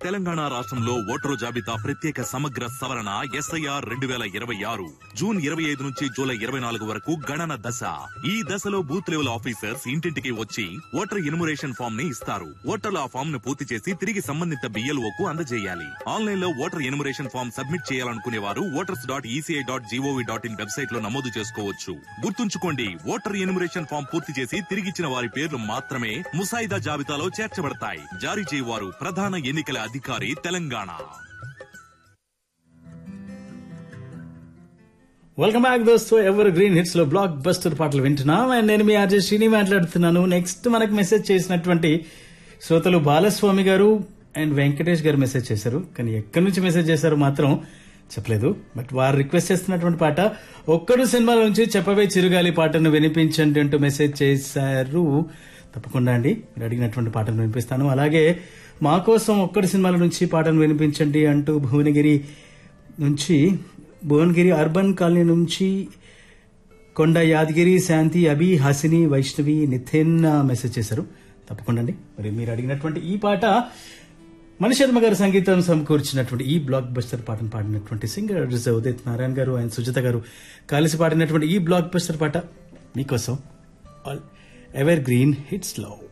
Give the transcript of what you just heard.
తెలంగాణ రాష్ట్రంలో ఓటరు జాబితా ప్రత్యేక సమగ్ర సవరణ ఎస్ఐఆర్ 2026 జూన్ 25 నుంచి జూలై 24 వరకు గణన దశ. ఈ దశలో బూత్ లెవెల్ ఆఫీసర్స్ ఇంటింటికి వచ్చి ఓటర్ ఎన్యుమరేషన్ ఫామ్ ని ఇస్తారు. ఓటర్లు ఆ ఫామ్ ను పూర్తి చేసి తిరిగి సంబంధిత BLOకు అందజేయాలి. ఆన్లైన్ లో ఓటర్ ఎన్యుమరేషన్ ఫామ్ సబ్మిట్ చేయాలనుకునే వారు voters.eci.gov.in వెబ్సైట్ లో నమోదు చేసుకోవచ్చు. గుర్తుంచుకోండి, ఓటర్ ఎన్యుమరేషన్ ఫామ్ పూర్తి చేసి తిరిగిచ్చిన వారి పేర్లు మాత్రమే ముసాయిదా జాబితాలో చేర్చబడతాయి. జారీ చేయవారు ప్రధాన ఎన్నికల అధికారి, తెలంగాణ. వెల్కమ్ బ్యాక్ దోస్తు. ఎవర్ గ్రీన్ హిట్స్ లో బ్లాక్ బస్టర్ పాటలు వింటున్నాం. అండ్ నేను మీ ఆర్జే శ్రీని మాట్లాడుతున్నాను. నెక్స్ట్ మనకు మెసేజ్ చేసినటువంటి శ్రోతలు బాలస్వామి గారు అండ్ వెంకటేష్ గారు మెసేజ్ చేశారు. కానీ ఎక్కడి నుంచి మెసేజ్ చేశారు మాత్రం చెప్పలేదు. బట్ వారు రిక్వెస్ట్ చేస్తున్నటువంటి పాట ఒక్కడు సినిమాల నుంచి చెప్పవే చిరుగాలి పాటను వినిపించండి అంటూ మెసేజ్ చేశారు. తప్పకుండా అండి, మీరు అడిగినటువంటి పాటను వినిపిస్తాను. అలాగే మా కోసం ఒక్కడి సినిమాల నుంచి పాటను వినిపించండి అంటూ భువనగిరి అర్బన్ కాలనీ నుంచి కొండ యాదగిరి, శాంతి, అభి, హాసిని, వైష్ణవి, నితిన్ మెసేజ్ చేశారు. తప్పకుండా అండి, మరి మీరు అడిగినటువంటి ఈ పాట మణిశర్మ గారు సంగీతం సమకూర్చినటువంటి ఈ బ్లాక్ బస్టర్ పాటను పాడినటువంటి సింగర్ ఉదిత్ నారాయణ గారు అండ్ సుజిత గారు కలిసి పాడినటువంటి ఈ బ్లాక్ బస్టర్ పాట మీకోసం ఎవర్ గ్రీన్ హిట్స్ లో.